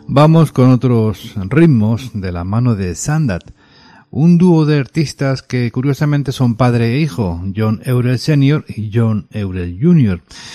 Vamos con otros ritmos de la mano de Sandat, un dúo de artistas que curiosamente son padre e hijo, John Eurell Sr. y John Eurell Jr.